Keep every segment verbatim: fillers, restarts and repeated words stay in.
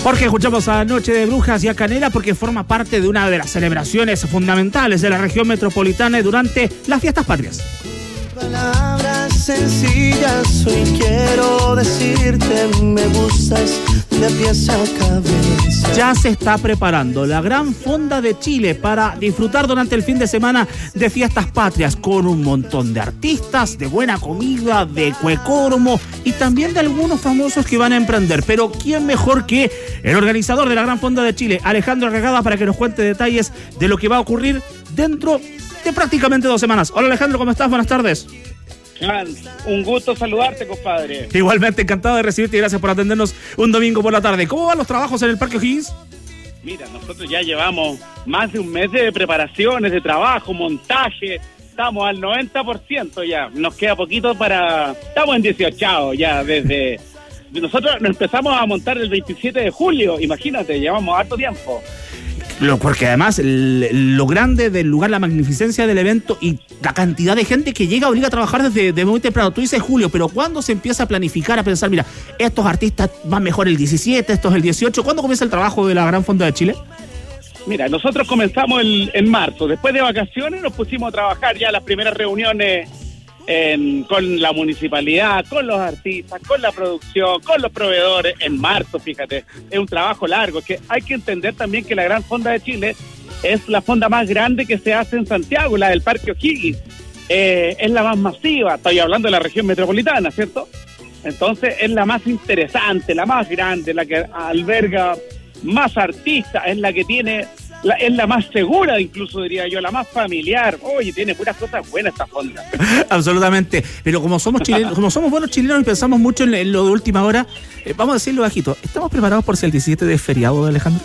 Porque escuchamos a Noche de Brujas y a Canela porque forma parte de una de las celebraciones fundamentales de la región metropolitana durante las fiestas patrias. Palabras sencillas, hoy quiero decirte, me gustas de pies a cabeza. Ya se está preparando la gran fonda de Chile para disfrutar durante el fin de semana de fiestas patrias con un montón de artistas, de buena comida, de cuecórmo y también de algunos famosos que van a emprender. Pero ¿quién mejor que el organizador de la gran fonda de Chile, Alejandro Regada, para que nos cuente detalles de lo que va a ocurrir dentro de prácticamente dos semanas? Hola Alejandro, ¿cómo estás? Buenas tardes. Hans, un gusto saludarte, compadre. Igualmente, encantado de recibirte y gracias por atendernos un domingo por la tarde. ¿Cómo van los trabajos en el Parque O'Higgins? Mira, nosotros ya llevamos más de un mes de preparaciones, de trabajo, montaje. Estamos al noventa por ciento ya. Nos queda poquito para... Estamos en dieciocho ya desde... Nosotros nos empezamos a montar el veintisiete de julio. Imagínate, llevamos harto tiempo. Lo, porque además el, lo grande del lugar, la magnificencia del evento y la cantidad de gente que llega obliga a trabajar desde, desde muy temprano. Tú dices julio, pero ¿cuándo se empieza a planificar, a pensar, mira, estos artistas van mejor el diecisiete, estos el dieciocho? ¿Cuándo comienza el trabajo de la Gran Fonda de Chile? Mira, nosotros comenzamos el, en marzo. Después de vacaciones nos pusimos a trabajar ya las primeras reuniones en, con la municipalidad, con los artistas, con la producción, con los proveedores, en marzo, fíjate. Es un trabajo largo, que hay que entender también que la Gran Fonda de Chile es la fonda más grande que se hace en Santiago, la del Parque O'Higgins. Eh, es la más masiva, estoy hablando de la región metropolitana, ¿cierto? Entonces es la más interesante, la más grande, la que alberga más artistas, es la que tiene... La, es la más segura, incluso diría yo, la más familiar. Oye, tiene puras cosas buenas esta fonda. Absolutamente. Pero como somos chilenos, como somos buenos chilenos y pensamos mucho en, en lo de última hora, eh, vamos a decirlo bajito. ¿Estamos preparados por si el diecisiete de feriado, Alejandro?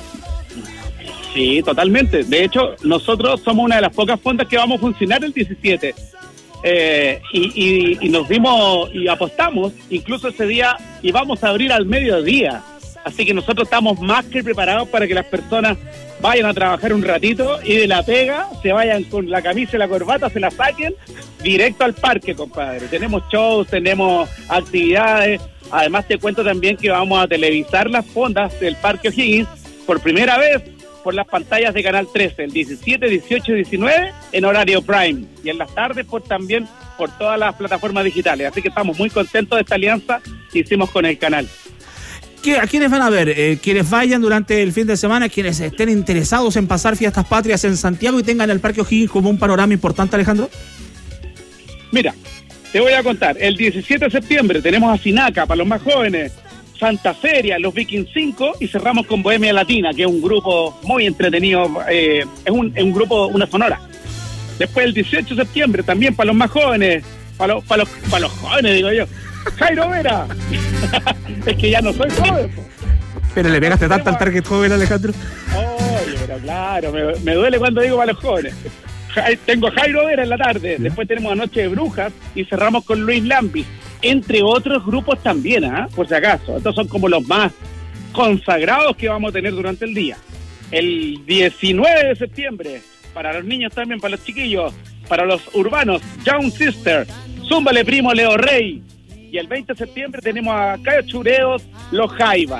Sí, totalmente. De hecho, nosotros somos una de las pocas fondas que vamos a funcionar el diecisiete. Eh, y, y, y nos dimos y apostamos, incluso ese día, y vamos a abrir al mediodía. Así que nosotros estamos más que preparados para que las personas vayan a trabajar un ratito y de la pega se vayan con la camisa y la corbata, se la saquen directo al parque, compadre. Tenemos shows, tenemos actividades. Además te cuento también que vamos a televisar las fondas del Parque O'Higgins por primera vez por las pantallas de Canal trece, el diecisiete, dieciocho y diecinueve en horario prime, y en las tardes por también por todas las plataformas digitales. Así que estamos muy contentos de esta alianza que hicimos con el canal. ¿A quiénes van a ver? Eh, quienes vayan durante el fin de semana, quienes estén interesados en pasar fiestas patrias en Santiago y tengan el Parque O'Higgins como un panorama importante, Alejandro. Mira, te voy a contar. El diecisiete de septiembre tenemos a Sinaca para los más jóvenes, Santa Feria, los Vikings cinco y cerramos con Bohemia Latina, que es un grupo muy entretenido, eh, es, un, es un grupo, una sonora. Después el dieciocho de septiembre también para los más jóvenes, para los, para los, para los jóvenes digo yo, Jairo Vera. Es que ya no soy joven. Pero le pegaste tanto al target joven, Alejandro. Oye, pero claro, me, me duele cuando digo para los jóvenes. Tengo a Jairo Vera en la tarde, después tenemos a Noche de Brujas y cerramos con Luis Lambi, entre otros grupos también, ¿ah? ¿eh? Por si acaso. Estos son como los más consagrados que vamos a tener durante el día. El diecinueve de septiembre, para los niños también, para los chiquillos, para los urbanos, Young Sister, Zúmbale Primo, Leo Rey. Y el veinte de septiembre tenemos a Cayo Chureos, Los Jaivas.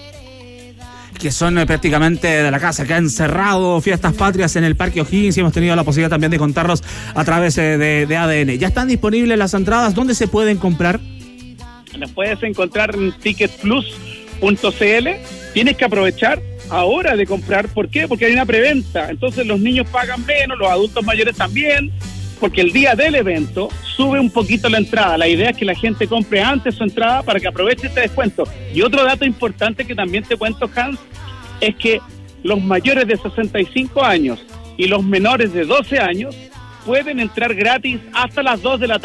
Que son eh, prácticamente de la casa, que han cerrado fiestas patrias en el Parque O'Higgins y hemos tenido la posibilidad también de contarlos a través eh, de, de A D N. ¿Ya están disponibles las entradas? ¿Dónde se pueden comprar? Las puedes encontrar en ticket plus punto c l. Tienes que aprovechar ahora de comprar. ¿Por qué? Porque hay una preventa. Entonces los niños pagan menos, los adultos mayores también, porque el día del evento sube un poquito la entrada. La idea es que la gente compre antes su entrada para que aproveche este descuento. Y otro dato importante que también te cuento, Hans, es que los mayores de sesenta y cinco años y los menores de doce años pueden entrar gratis hasta las dos de la tarde.